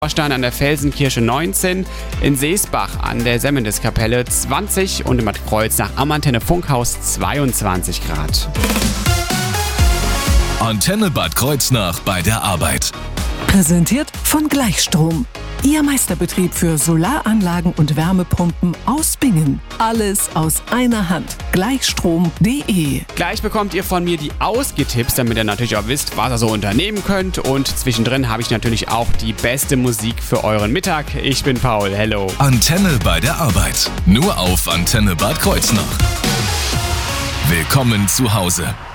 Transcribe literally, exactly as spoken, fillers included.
Vorstein an der Felsenkirche neunzehn, in Seesbach an der Semmeldes-Kapelle zwanzig und in Bad Kreuznach am Antenne Funkhaus zweiundzwanzig Grad. Antenne Bad Kreuznach bei der Arbeit. Präsentiert von Gleichstrom. Ihr Meisterbetrieb für Solaranlagen und Wärmepumpen aus Bingen. Alles aus einer Hand. Gleichstrom punkt de. Gleich bekommt ihr von mir die Ausgetipps, damit ihr natürlich auch wisst, was ihr so unternehmen könnt. Und zwischendrin habe ich natürlich auch die beste Musik für euren Mittag. Ich bin Paul, hello. Antenne bei der Arbeit. Nur auf Antenne Bad Kreuznach. Willkommen zu Hause.